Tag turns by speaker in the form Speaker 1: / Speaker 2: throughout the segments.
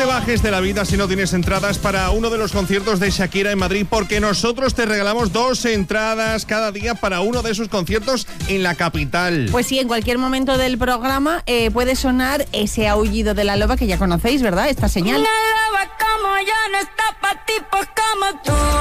Speaker 1: bajes de la vida si no tienes entradas para uno de los conciertos de Shakira en Madrid, porque nosotros te regalamos 2 entradas cada día para uno de sus conciertos en la capital.
Speaker 2: Pues sí, en cualquier momento del programa puede sonar ese aullido de la loba que ya conocéis, ¿verdad? Esta señal.
Speaker 3: Una loba como yo no está para tipos como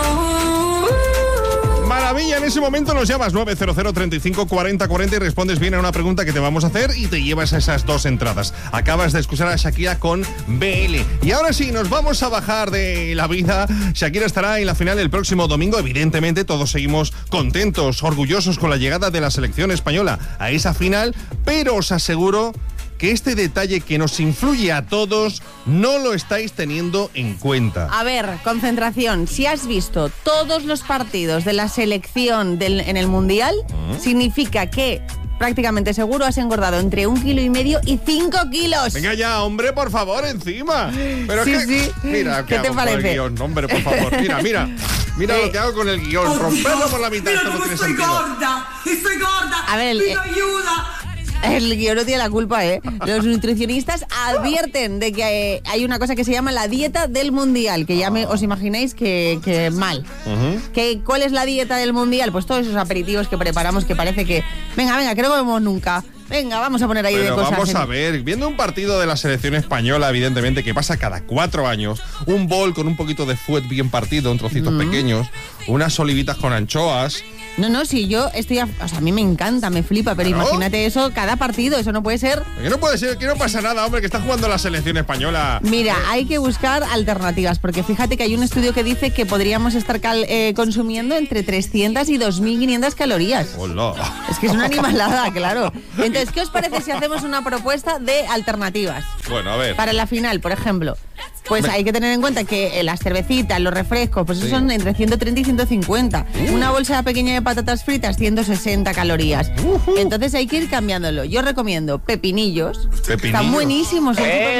Speaker 3: tú.
Speaker 1: Maravilla, en ese momento nos llamas 900 35 40 40 y respondes bien a una pregunta que te vamos a hacer y te llevas esas 2 entradas. Acabas de escuchar a Shakira con BL. Y ahora sí, nos vamos a bajar de la vida. Shakira estará en la final el próximo domingo. Evidentemente, todos seguimos contentos, orgullosos con la llegada de la selección española a esa final, pero os aseguro que este detalle que nos influye a todos no lo estáis teniendo en cuenta.
Speaker 2: A ver, concentración. Si has visto todos los partidos de la selección en el Mundial, significa que prácticamente seguro has engordado entre 1,5 kilos y 5 kilos.
Speaker 1: Venga ya, hombre, por favor, encima. Pero
Speaker 2: sí,
Speaker 1: es que,
Speaker 2: sí.
Speaker 1: Mira,
Speaker 2: ¿Qué te
Speaker 1: hago
Speaker 2: parece?
Speaker 1: con el guión, hombre, por favor. Mira lo que hago con el guión. Romperlo por la mitad.
Speaker 4: Mira
Speaker 1: Esto no
Speaker 4: cómo
Speaker 1: tiene
Speaker 4: estoy
Speaker 1: sentido.
Speaker 4: gorda. Estoy gorda.
Speaker 2: A ver,
Speaker 4: Pido ayuda.
Speaker 2: El guión no tiene la culpa, ¿eh? Los nutricionistas advierten de que hay una cosa que se llama la dieta del Mundial, que ya os imagináis que mal. ¿Cuál es la dieta del Mundial? Pues todos esos aperitivos que preparamos que parece que... Venga, que no comemos nunca. Venga, vamos a poner ahí de cosas.
Speaker 1: Vamos a ver, viendo un partido de la selección española, evidentemente, que pasa cada 4 años, un bol con un poquito de fuet bien partido, en trocitos pequeños, unas olivitas con anchoas.
Speaker 2: No, si yo estoy... O sea, a mí me encanta, me flipa, pero
Speaker 1: ¿Claro?
Speaker 2: imagínate eso cada partido, eso no puede ser.
Speaker 1: Que no puede ser, que no pasa nada, hombre, que está jugando la selección española.
Speaker 2: Mira, hay que buscar alternativas, porque fíjate que hay un estudio que dice que podríamos estar consumiendo entre 300 y 2.500 calorías.
Speaker 1: Hola.
Speaker 2: Es que es una animalada, claro. Entonces, ¿qué os parece si hacemos una propuesta de alternativas?
Speaker 1: Bueno, a ver.
Speaker 2: Para la final, por ejemplo. Pues hay que tener en cuenta que las cervecitas, los refrescos, pues
Speaker 1: Sí.
Speaker 2: son entre 130 y 150. Una bolsa pequeña de patatas fritas, 160 calorías. Entonces hay que ir cambiándolo. Yo recomiendo pepinillos. Están buenísimos, son súper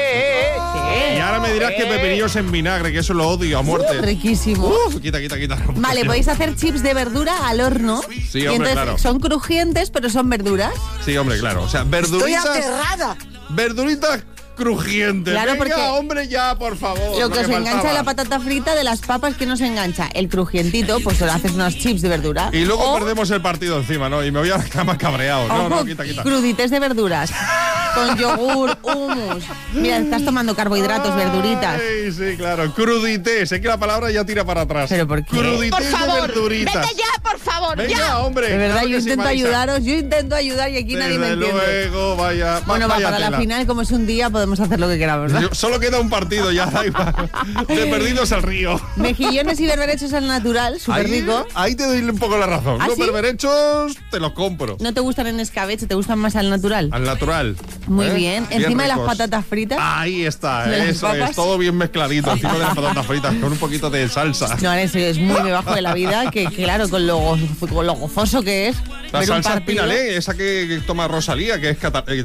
Speaker 2: naturales.
Speaker 1: Y ahora me dirás que pepinillos en vinagre, que eso lo odio a muerte.
Speaker 2: Riquísimo.
Speaker 1: Quita.
Speaker 2: Vale, podéis hacer chips de verdura al horno.
Speaker 1: Sí,
Speaker 2: y
Speaker 1: hombre,
Speaker 2: entonces
Speaker 1: claro.
Speaker 2: son crujientes, pero son verduras.
Speaker 1: Sí, hombre, claro. O sea, verduritas.
Speaker 4: Estoy aterrada.
Speaker 1: Verduritas crujientes.
Speaker 2: Claro,
Speaker 1: Venga,
Speaker 2: porque
Speaker 1: hombre, ya, por favor.
Speaker 2: Lo que os engancha
Speaker 1: faltaba.
Speaker 2: de la patata frita, de las papas, que nos engancha el crujientito, pues lo haces unos chips de verdura.
Speaker 1: Y luego
Speaker 2: O,
Speaker 1: perdemos el partido encima, ¿no? Y me voy a la cama cabreado.
Speaker 2: ojo,
Speaker 1: No, quita.
Speaker 2: crudités de verduras. Con yogur, hummus. Mira, estás tomando carbohidratos, verduritas.
Speaker 1: Ay, sí, claro. Crudités. Sé que la palabra ya tira para atrás.
Speaker 2: ¿Pero por qué?
Speaker 1: Crudités
Speaker 5: Por
Speaker 1: de
Speaker 5: favor,
Speaker 1: verduritas.
Speaker 5: vete ya, por favor,
Speaker 1: Venga,
Speaker 5: ya.
Speaker 1: hombre.
Speaker 2: De verdad,
Speaker 1: claro
Speaker 2: yo
Speaker 1: que sí,
Speaker 2: intento
Speaker 1: Marisa.
Speaker 2: ayudaros, yo intento ayudar y aquí nadie me
Speaker 1: Desde
Speaker 2: entiende.
Speaker 1: luego, vaya.
Speaker 2: Bueno,
Speaker 1: vaya
Speaker 2: para la
Speaker 1: tela.
Speaker 2: final, como es un día, podemos hacer lo que queramos, ¿no?
Speaker 1: Solo queda un partido, ya da igual. De perdidos al río.
Speaker 2: Mejillones y berberechos al natural, súper rico.
Speaker 1: Ahí te doy un poco la razón.
Speaker 2: ¿Ah,
Speaker 1: Los
Speaker 2: sí?
Speaker 1: berberechos te los compro.
Speaker 2: ¿No te gustan en escabeche? ¿Te gustan más al natural?
Speaker 1: Al natural.
Speaker 2: Muy bien. Encima de las
Speaker 1: ricos.
Speaker 2: patatas fritas.
Speaker 1: Ahí está,
Speaker 2: ¿De las
Speaker 1: eso
Speaker 2: papas?
Speaker 1: es, todo bien mezcladito, encima de las patatas fritas, con un poquito de salsa.
Speaker 2: No, en serio, es muy debajo de la vida, que claro, con lo gozoso que es.
Speaker 1: La
Speaker 2: ver un
Speaker 1: salsa
Speaker 2: partido.
Speaker 1: espinalé, esa que toma Rosalía, que es,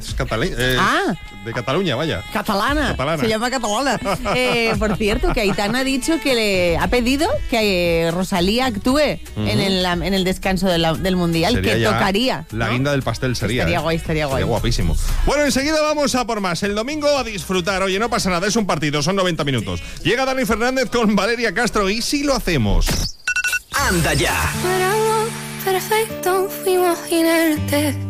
Speaker 1: de Cataluña, vaya.
Speaker 2: Catalana.
Speaker 1: Catalana.
Speaker 2: Se llama catalana. Por cierto, que Aitana ha dicho que le ha pedido que Rosalía actúe en el descanso del Mundial,
Speaker 1: Sería
Speaker 2: que
Speaker 1: ya
Speaker 2: tocaría.
Speaker 1: la
Speaker 2: ¿no?
Speaker 1: guinda del pastel sería.
Speaker 2: Estaría guay, estaría guay.
Speaker 1: Sería guapísimo. Bueno, enseguida vamos a por más. El domingo a disfrutar. Oye, no pasa nada, es un partido, son 90 minutos. Llega Dani Fernández con Valeria Castro y sí lo hacemos.
Speaker 6: Anda ya.
Speaker 3: Perfecto, fuimos inertes.